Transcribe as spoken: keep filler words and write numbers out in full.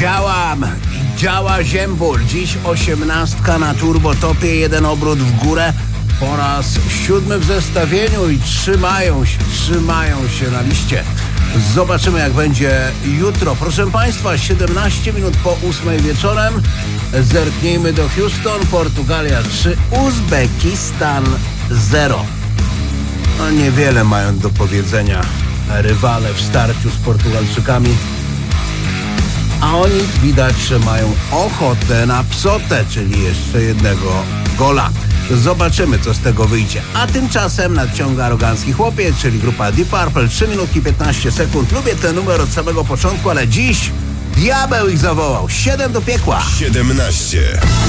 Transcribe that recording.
Działam! Działa Ziembul. Dziś osiemnastka na turbotopie, jeden obrót w górę. Po raz siódmy w zestawieniu i trzymają się, trzymają się na liście. Zobaczymy, jak będzie jutro. Proszę Państwa, siedemnaście minut po ósmej wieczorem. Zerknijmy do Houston. Portugalia trzy, Uzbekistan zero. No niewiele mają do powiedzenia rywale w starciu z Portugalczykami. A oni widać, że mają ochotę na psotę, czyli jeszcze jednego gola. Zobaczymy, co z tego wyjdzie. A tymczasem nadciąga arogancki chłopiec, czyli grupa Deep Purple. trzy minuty piętnaście sekund. Lubię ten numer od samego początku, ale dziś diabeł ich zawołał. siedem do piekła. siedemnaście.